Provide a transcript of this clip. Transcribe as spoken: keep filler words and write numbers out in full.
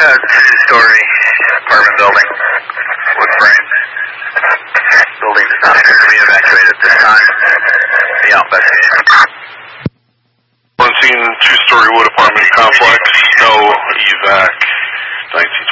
Uh, two-story apartment building with frame. Building does not appear to be evacuated at this time. The investigation. One scene, two-story wood apartment complex, no evac, nineteen.